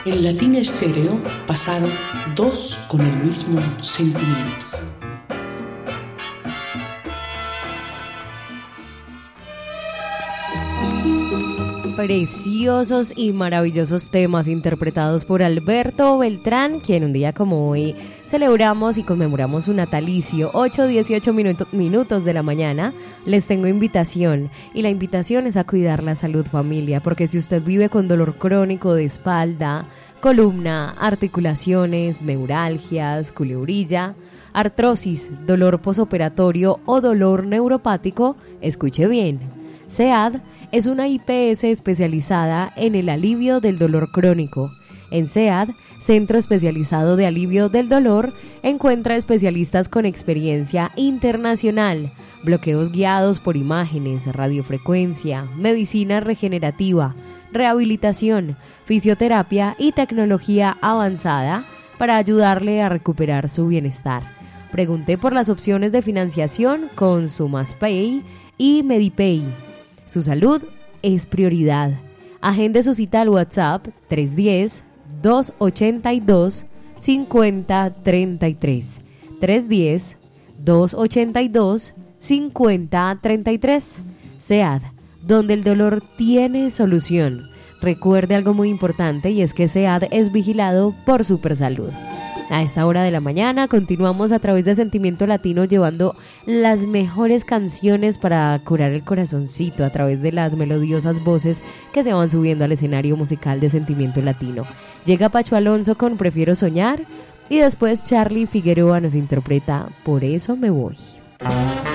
En Latina Estéreo pasaron dos con el mismo sentimiento. Preciosos y maravillosos temas interpretados por Alberto Beltrán, quien un día como hoy celebramos y conmemoramos su natalicio, 8:18 minutos de la mañana. Les tengo invitación, y la invitación es a cuidar la salud, familia, porque si usted vive con dolor crónico de espalda, columna, articulaciones, neuralgias, culebrilla, artrosis, dolor posoperatorio o dolor neuropático, escuche bien. SEAD es una IPS especializada en el alivio del dolor crónico. En SEAD, Centro Especializado de Alivio del Dolor, encuentra especialistas con experiencia internacional, bloqueos guiados por imágenes, radiofrecuencia, medicina regenerativa, rehabilitación, fisioterapia y tecnología avanzada para ayudarle a recuperar su bienestar. Pregunté por las opciones de financiación con SumasPay y Medipay. Su salud es prioridad. Agende su cita al WhatsApp 310-282-5033. 310-282-5033. SEAD, donde el dolor tiene solución. Recuerde algo muy importante, y es que SEAD es vigilado por Supersalud. A esta hora de la mañana continuamos a través de Sentimiento Latino, llevando las mejores canciones para curar el corazoncito a través de las melodiosas voces que se van subiendo al escenario musical de Sentimiento Latino. Llega Pacho Alonso con Prefiero Soñar, y después Charlie Figueroa nos interpreta Por eso me voy.